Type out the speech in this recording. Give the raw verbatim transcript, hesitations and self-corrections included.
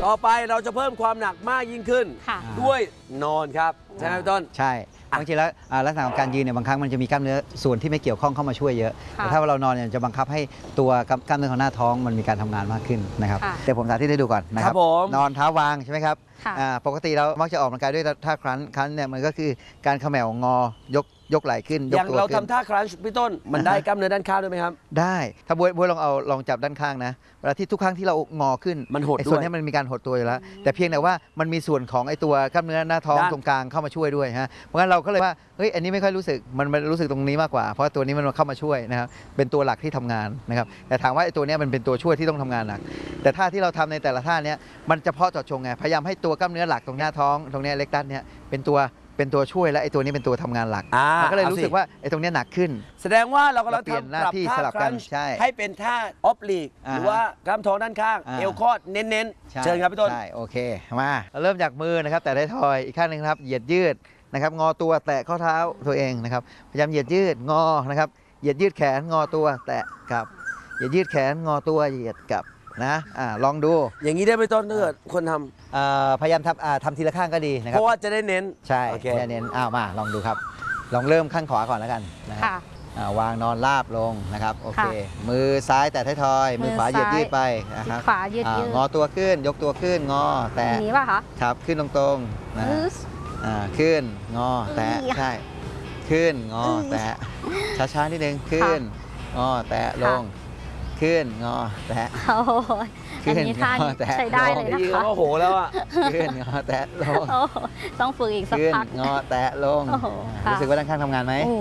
ต่อไปเราจะเพิ่มความหนักมากยิ่งขึ้นด้วยนอนครับใช่ไหมพี่ต้นใช่บางทีแล้วลักษณะของการยืนเนี่ยบางครั้งมันจะมีกล้ามเนื้อส่วนที่ไม่เกี่ยวข้องเข้ามาช่วยเยอะแต่ถ้าเรานอนเนี่ยจะบังคับให้ตัวกล้ามเนื้อของหน้าท้องมันมีการทำงานมากขึ้นนะครับเดี๋ยวผมสาธิตให้ดูก่อนนะครับนอนเท้าวางใช่ไหมครับปกติเรามักจะออกกำลังกายด้วยท่าครั้นครั้นเนี่ยมันก็คือการเขม่างอยกยกไหล่ขึ้นอย่างเราทำท่าครั้นพี่ต้นมันได้กล้ามเนื้อด้านข้างด้วยไหมครับได้ถ้าบวยบวยลองเอาลองจับด้านข้างนะเวลาที่ทุกครั้งที่เรางอขึ้นมันหดด้วยส่วนนี้มันมีการหดตัวอยู่แล้วแต่เพียงแต่ว่ามันมีส่วนของไอ้ตัวกล้ามเนื้อหน้าท้องตรงกลางเข้ามาช่วยด้วยฮะเพราะงั้นเราก็เลยว่าเฮ้ยอันนี้ไม่ค่อยรู้สึกมันมันรู้สึกตรงนี้มากกว่าเพราะตัวนี้มันเข้ามาช่วยนะครับเป็นตัวหลักที่ทำงานนะครับแต่ถามว่าไอ้ตัวนี้มันเป็นตัวช่วยที่ต้องทำงานหนักแต่ท่าที่เราทำในแต่ละท่านี้มันเฉพาะเจาะจงไงพยายามให้ตัวกล้ามเนื้อหลักตรงหน้าท้องตรงนี้เล็กดันเนี่ยเป็นตัวเป็นตัวช่วยและไอ้ตัวนี้เป็นตัวทำงานหลักมันก็เลยรู้สึกว่าไอ้ตรงนี้หนักขึ้นแสดงว่าเรากำลังเปลี่ยนหน้าที่สลับกันใช่ให้เป็นท่าออฟลีกหรือว่ากล้ามท้องด้านข้างเอวคอดเน้นๆเชิญครับพี่ต้นใช่โอเคมาเริ่มจากมือนะครับแต่ได้ทอยอีกข้างหนึ่งครับเหยียดยืดนะครับงอตัวแตะข้อเท้าตัวเองนะครับพยายามเหยียดยืดงอนะครับเหยียดยืดแขนงอตัวแตะกลับเหยียดยืดแขนงอตัวเหยียดกลับนะอ่าลองดูอย่างนี้ได้ไหมต้นถ้าเกิดคนทำพยายามทำทำทีละข้างก็ดีนะครับเพราะว่าจะได้เน้นใช่จะเน้นอ้าวมาลองดูครับลองเริ่มข้างขวาก่อนแล้วกันนะครับวางนอนราบลงนะครับโอเคมือซ้ายแต่ท้ายทอยมือขวาเหยียดยืดไปนะครับขวายืดยืดงอตัวขึ้นยกตัวขึ้นงอแตะนี้ป่ะคะครับขึ้นตรงๆนะขึ้นงอแตะใช่ขึ้นงอแตะช้าๆนิดนึงขึ้นงอแตะลงขึ้นงอแตะขึ้นงอแตะใช้ได้เลยนะคะโอ้โหแล้วอ่ะขึ้นงอแตะลงต้องฝึกอีกสักพักขึ้นงอแตะลงรู้สึกว่าด้านข้างทำงานไหม